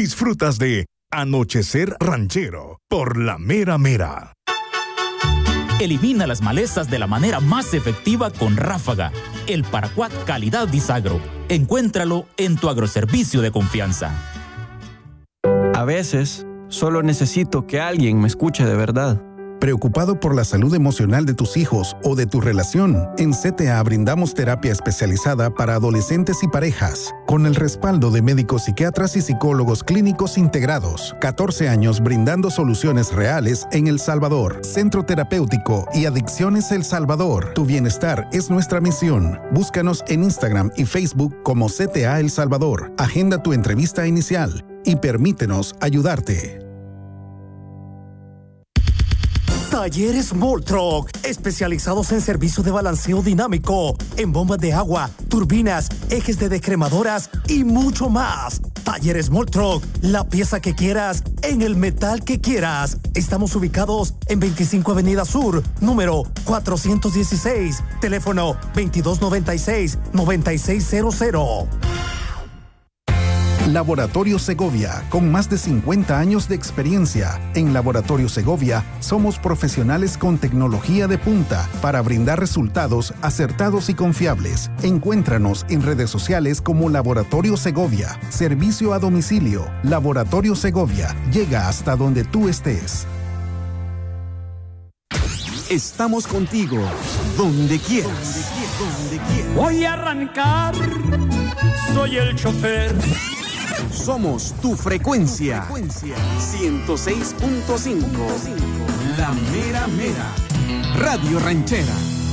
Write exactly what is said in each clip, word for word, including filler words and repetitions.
disfrutas de Anochecer Ranchero por La Mera Mera. Elimina las malezas de la manera más efectiva con Ráfaga, el paraquat calidad Disagro. Encuéntralo en tu agroservicio de confianza. A veces, solo necesito que alguien me escuche de verdad. ¿Preocupado por la salud emocional de tus hijos o de tu relación? En C T A brindamos terapia especializada para adolescentes y parejas, con el respaldo de médicos psiquiatras y psicólogos clínicos integrados. catorce años brindando soluciones reales en El Salvador. Centro Terapéutico y Adicciones El Salvador. Tu bienestar es nuestra misión. Búscanos en Instagram y Facebook como C T A El Salvador. Agenda tu entrevista inicial y permítenos ayudarte. Talleres Moltruck, especializados en servicio de balanceo dinámico, en bombas de agua, turbinas, ejes de descremadoras y mucho más. Talleres Moltruck, la pieza que quieras, en el metal que quieras. Estamos ubicados en veinticinco Avenida Sur, número cuatrocientos dieciséis, teléfono veintidós noventa y seis, noventa y seis cero cero. Laboratorio Segovia, con más de cincuenta años de experiencia. En Laboratorio Segovia somos profesionales con tecnología de punta para brindar resultados acertados y confiables. Encuéntranos en redes sociales como Laboratorio Segovia. Servicio a domicilio. Laboratorio Segovia llega hasta donde tú estés. Estamos contigo, donde quieras. Donde quieras. Voy a arrancar, soy el chofer. Somos tu frecuencia, ciento seis punto cinco, La Mera Mera, Radio Ranchera.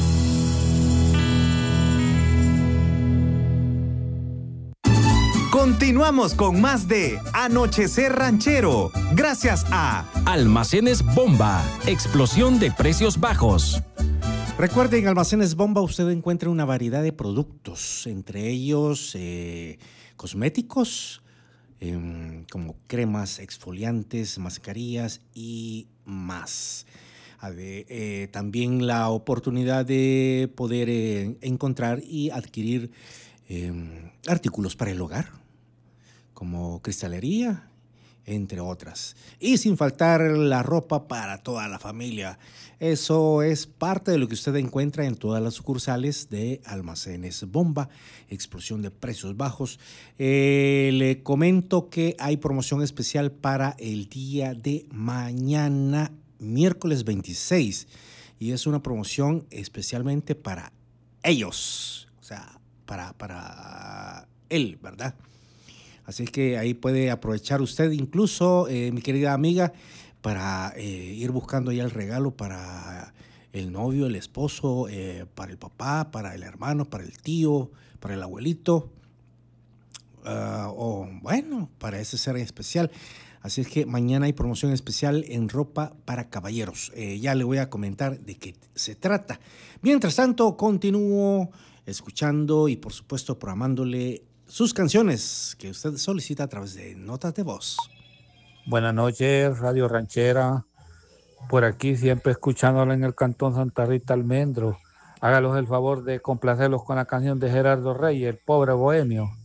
Continuamos con más de Anochecer Ranchero, gracias a Almacenes Bomba, explosión de precios bajos. Recuerden, Almacenes Bomba usted encuentra una variedad de productos, entre ellos eh, cosméticos, eh, como cremas, exfoliantes, mascarillas y más. De, eh, también la oportunidad de poder eh, encontrar y adquirir eh, artículos para el hogar, como cristalería, entre otras. Y sin faltar la ropa para toda la familia. Eso es parte de lo que usted encuentra en todas las sucursales de Almacenes Bomba, explosión de precios bajos. Eh, le comento que hay promoción especial para el día de mañana, miércoles veintiséis, y es una promoción especialmente para ellos, o sea, para, para él, ¿verdad? Así que ahí puede aprovechar usted incluso, eh, mi querida amiga, para eh, ir buscando ya el regalo para el novio, el esposo, eh, para el papá, para el hermano, para el tío, para el abuelito, uh, o bueno, para ese ser especial. Así es que mañana hay promoción especial en ropa para caballeros. Eh, ya le voy a comentar de qué se trata. Mientras tanto, continúo escuchando y por supuesto programándole sus canciones que usted solicita a través de notas de voz. Buenas noches, Radio Ranchera. Por aquí siempre escuchándolo en el Cantón Santa Rita Almendro. Hágalos el favor de complacerlos con la canción de Gerardo Reyes, El Pobre Bohemio.